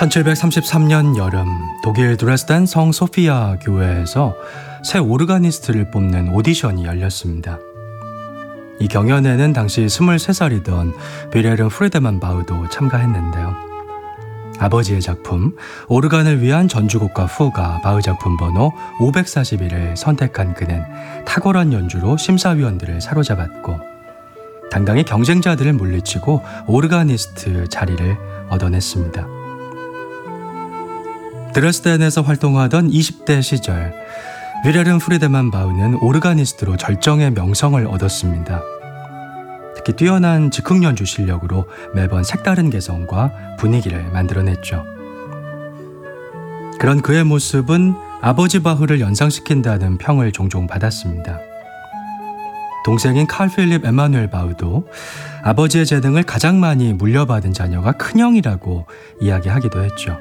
1733년 여름 독일 드레스덴 성 소피아 교회에서 새 오르가니스트를 뽑는 오디션이 열렸습니다. 이 경연에는 당시 23살이던 윌헬름 프리드만 바흐도 참가했는데요. 아버지의 작품 오르간을 위한 전주곡과 후가 바흐 작품 번호 541을 선택한 그는 탁월한 연주로 심사위원들을 사로잡았고 당당히 경쟁자들을 물리치고 오르가니스트 자리를 얻어냈습니다. 드레스덴에서 활동하던 20대 시절 윌헬름 프리드만 바흐는 오르가니스트로 절정의 명성을 얻었습니다. 특히 뛰어난 즉흥 연주 실력으로 매번 색다른 개성과 분위기를 만들어냈죠. 그런 그의 모습은 아버지 바흐를 연상시킨다는 평을 종종 받았습니다. 동생인 칼 필립 에마누엘 바흐도 아버지의 재능을 가장 많이 물려받은 자녀가 큰형이라고 이야기하기도 했죠.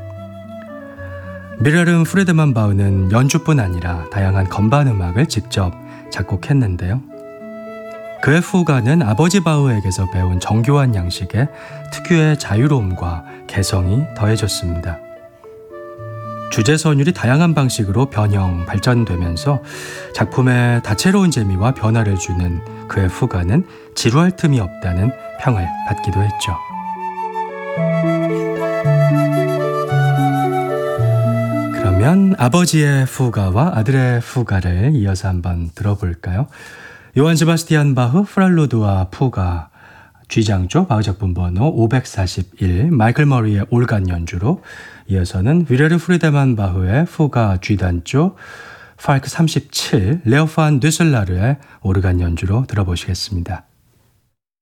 윌헬름 프리드만 바흐는 연주뿐 아니라 다양한 건반 음악을 직접 작곡했는데요. 그의 후가는 아버지 바흐에게서 배운 정교한 양식에 특유의 자유로움과 개성이 더해졌습니다. 주제 선율이 다양한 방식으로 변형, 발전되면서 작품에 다채로운 재미와 변화를 주는 그의 후가는 지루할 틈이 없다는 평을 받기도 했죠. 그러면 아버지의 후가와 아들의 후가를 이어서 한번 들어볼까요? 요한 세바스티안 바흐 프랄로드와 푸가 G장조 바흐 작품 번호 541 마이클 머리의 올간 연주로 이어서는 윌헬름 프리드만 바흐의 푸가 G단조 파르크 37 레오판 듀슬라르의 오르간 연주로 들어보시겠습니다.